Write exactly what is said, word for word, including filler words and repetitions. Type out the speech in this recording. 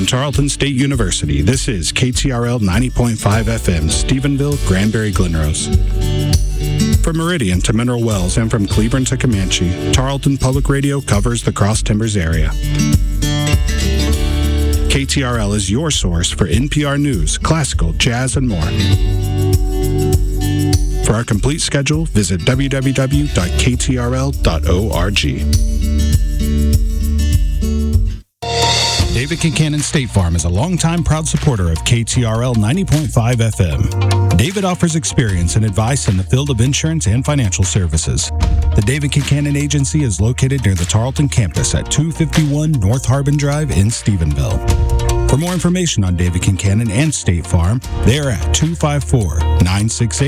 Tarleton State University, this is K T R L ninety point five F M, Stephenville, Granbury, Glenrose. From Meridian to Mineral Wells and from Cleburne to Comanche, Tarleton Public Radio covers the Cross Timbers area. K T R L is your source for N P R news, classical, jazz, and more. For our complete schedule, visit w w w dot k t r l dot org. David Kincannon State Farm is a longtime proud supporter of K T R L ninety point five F M. David offers experience and advice in the field of insurance and financial services. The David Kincannon Agency is located near the Tarleton campus at two fifty-one North Harbin Drive in Stephenville. For more information on David Kincannon and State Farm, they are at two five four, nine six eight